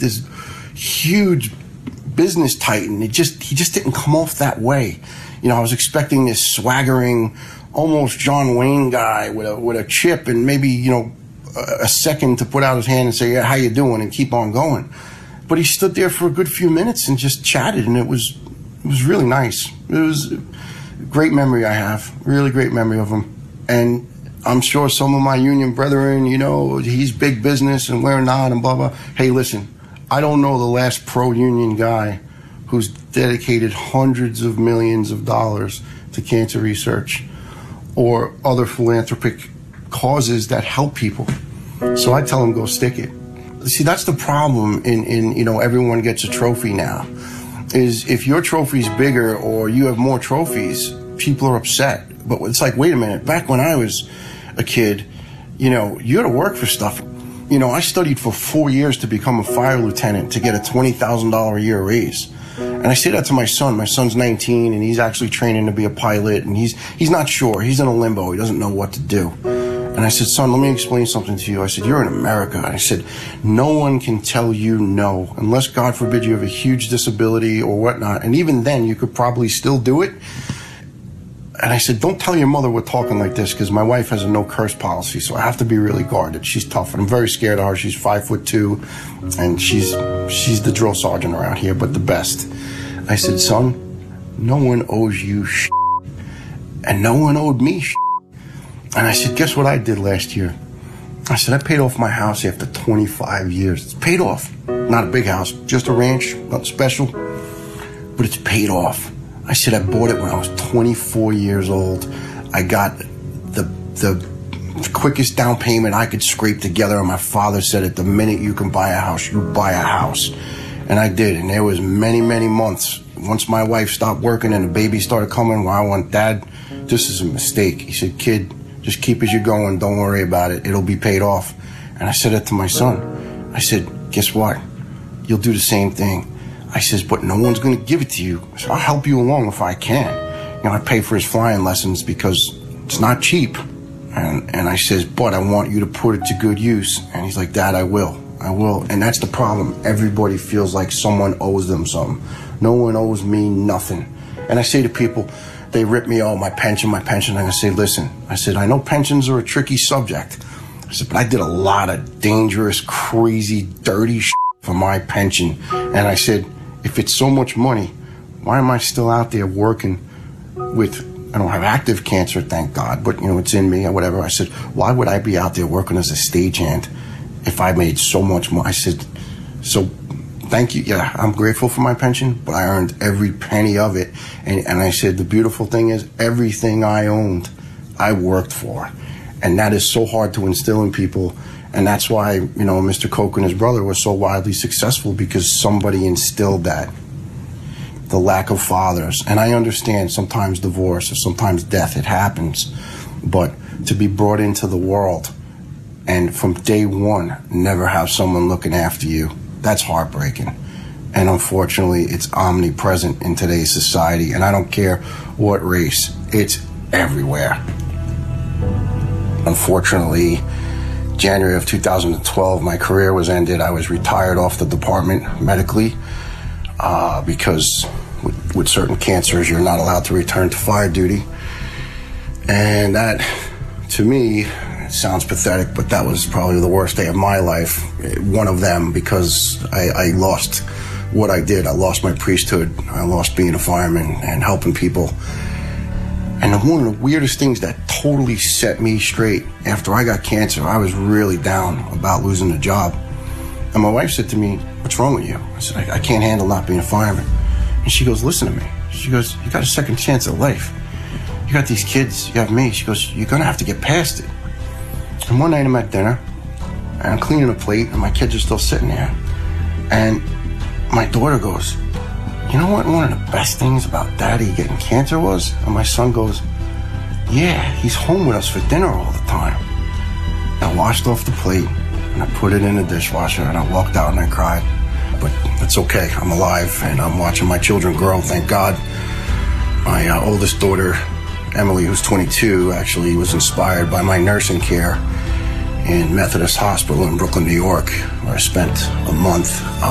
this huge business titan. He just didn't come off that way. You know, I was expecting this swaggering, almost John Wayne guy with a chip and maybe, you know, a second to put out his hand and say, yeah, how you doing, and keep on going. But he stood there for a good few minutes and just chatted, and it was really nice. It was a great memory I have, really great memory of him. And I'm sure some of my union brethren, you know, he's big business and we're not and blah, blah. Hey, listen, I don't know the last pro-union guy who's dedicated hundreds of millions of dollars to cancer research or other philanthropic causes that help people. So I tell him, go stick it. See, that's the problem in you know, everyone gets a trophy now, is if your trophy's bigger or you have more trophies, people are upset. But it's like, wait a minute, back when I was a kid, you know, you had to work for stuff. You know, I studied for 4 years to become a fire lieutenant to get a $20,000 a year raise. And I say that to my son. My son's 19 and he's actually training to be a pilot, and he's not sure. He's in a limbo. He doesn't know what to do. And I said, son, let me explain something to you. I said, you're in America. And I said, no one can tell you no, unless, God forbid, you have a huge disability or whatnot. And even then, you could probably still do it. And I said, don't tell your mother we're talking like this, because my wife has a no curse policy, so I have to be really guarded. She's tough, and I'm very scared of her. She's 5'2", and she's the drill sergeant around here, but the best. I said, son, no one owes you shit, and no one owed me shit. And I said, guess what I did last year? I said, I paid off my house after 25 years. It's paid off. Not a big house, just a ranch, nothing special, but it's paid off. I said, I bought it when I was 24 years old. I got the quickest down payment I could scrape together, and my father said, at the minute you can buy a house, you buy a house. And I did, and there was many, many months. Once my wife stopped working and the baby started coming, well, I went, Dad, this is a mistake. He said, kid, just keep as you're going, don't worry about it, it'll be paid off. And I said that to my son. I said, guess what? You'll do the same thing. I says, but no one's going to give it to you. So I'll help you along if I can. You know, I pay for his flying lessons because it's not cheap. And I says, but I want you to put it to good use. And he's like, Dad, I will. And that's the problem. Everybody feels like someone owes them something. No one owes me nothing. And I say to people, they rip me, oh, my pension. And I say, listen, I said, I know pensions are a tricky subject. I said, but I did a lot of dangerous, crazy, dirty shit for my pension. And I said, if it's so much money, why am I still out there working with, I don't have active cancer, thank God, but, you know, it's in me or whatever. I said, why would I be out there working as a stagehand if I made so much more? I said, so thank you. Yeah, I'm grateful for my pension, but I earned every penny of it. And I said, the beautiful thing is everything I owned, I worked for. And that is so hard to instill in people. And that's why, you know, Mr. Koch and his brother were so wildly successful, because somebody instilled that. The lack of fathers. And I understand sometimes divorce or sometimes death, it happens. But to be brought into the world and from day one never have someone looking after you, that's heartbreaking. And unfortunately, it's omnipresent in today's society. And I don't care what race, it's everywhere. Unfortunately, January of 2012, my career was ended. I was retired off the department medically because with certain cancers, you're not allowed to return to fire duty. And that, to me, it sounds pathetic, but that was probably the worst day of my life. One of them, because I lost what I did. I lost my priesthood. I lost being a fireman and helping people. And one of the weirdest things that totally set me straight, after I got cancer, I was really down about losing the job. And my wife said to me, what's wrong with you? I said, I can't handle not being a fireman. And she goes, listen to me. She goes, you got a second chance at life. You got these kids, you have me. She goes, you're gonna have to get past it. And one night I'm at dinner, and I'm cleaning a plate, and my kids are still sitting there. And my daughter goes, you know what one of the best things about Daddy getting cancer was? And my son goes, yeah, he's home with us for dinner all the time. And I washed off the plate, and I put it in the dishwasher, and I walked out and I cried. But it's okay, I'm alive, and I'm watching my children grow, thank God. My oldest daughter, Emily, who's 22, actually was inspired by my nursing care in Methodist Hospital in Brooklyn, New York, where I spent a month